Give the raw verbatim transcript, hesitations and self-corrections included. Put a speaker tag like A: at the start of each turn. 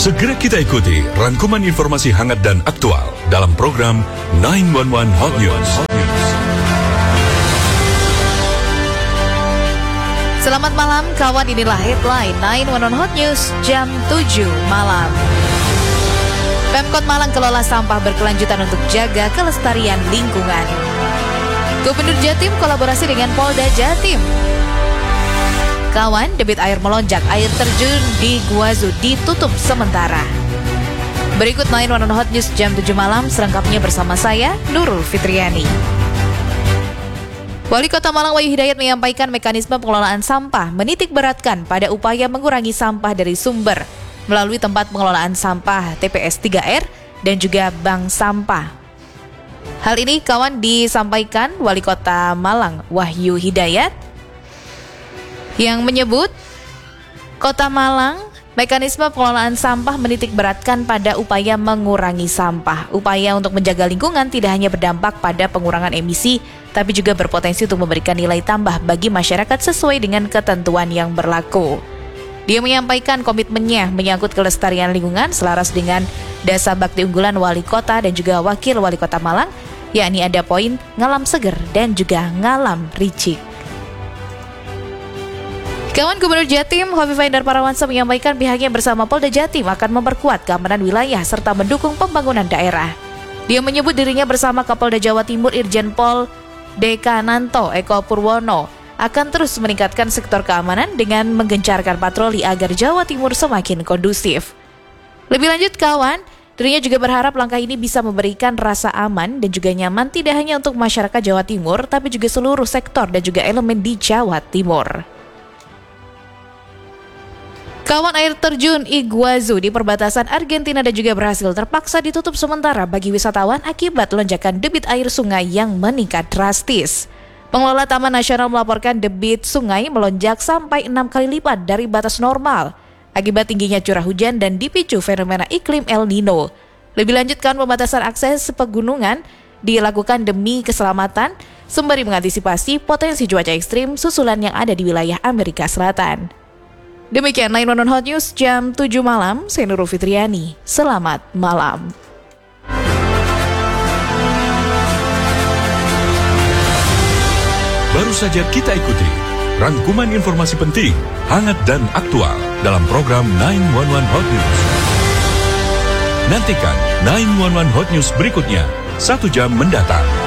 A: Segera kita ikuti rangkuman informasi hangat dan aktual dalam program sembilan satu satu Hot News.
B: Selamat malam kawan, inilah headline sembilan satu satu Hot News jam tujuh malam. Pemkot Malang kelola sampah berkelanjutan untuk jaga kelestarian lingkungan. Gubernur Jatim kolaborasi dengan Polda Jatim. Kawan, debit air melonjak, air terjun di Guazu ditutup sementara. Berikut sembilan satu satu Hot News jam tujuh malam, selengkapnya bersama saya, Nurul Fitriani. Wali Kota Malang Wahyu Hidayat menyampaikan mekanisme pengelolaan sampah menitik beratkan pada upaya mengurangi sampah dari sumber melalui tempat pengelolaan sampah T P S tiga R dan juga bank sampah. Hal ini kawan disampaikan Wali Kota Malang Wahyu Hidayat yang menyebut Kota Malang mekanisme pengelolaan sampah menitik beratkan pada upaya mengurangi sampah. Upaya untuk menjaga lingkungan tidak hanya berdampak pada pengurangan emisi, tapi juga berpotensi untuk memberikan nilai tambah bagi masyarakat sesuai dengan ketentuan yang berlaku. Dia menyampaikan komitmennya menyangkut kelestarian lingkungan selaras dengan dasar bakti unggulan Wali Kota dan juga Wakil Wali Kota Malang, yakni ada poin ngalam seger dan juga ngalam ricik. Kawan, Gubernur Jatim Hovifah Indar Parawansa menyampaikan pihaknya bersama Polda Jatim akan memperkuat keamanan wilayah serta mendukung pembangunan daerah. Dia menyebut dirinya bersama Kapolda Jawa Timur Irjen Pol Dekananto Eko Purwono akan terus meningkatkan sektor keamanan dengan menggencarkan patroli agar Jawa Timur semakin kondusif. Lebih lanjut kawan, dirinya juga berharap langkah ini bisa memberikan rasa aman dan juga nyaman tidak hanya untuk masyarakat Jawa Timur, tapi juga seluruh sektor dan juga elemen di Jawa Timur. Kawan, air terjun Iguazu di perbatasan Argentina dan juga Brasil terpaksa ditutup sementara bagi wisatawan akibat lonjakan debit air sungai yang meningkat drastis. Pengelola Taman Nasional melaporkan debit sungai melonjak sampai enam kali lipat dari batas normal akibat tingginya curah hujan dan dipicu fenomena iklim El Nino. Lebih lanjut, kawan, pembatasan akses pegunungan dilakukan demi keselamatan sembari mengantisipasi potensi cuaca ekstrim susulan yang ada di wilayah Amerika Selatan. Demikian sembilan satu satu Hot News jam tujuh malam, saya Nurul Fitriani. Selamat malam.
A: Baru saja kita ikuti rangkuman informasi penting, hangat dan aktual dalam program sembilan satu satu Hot News. Nantikan sembilan satu satu Hot News berikutnya, satu jam mendatang.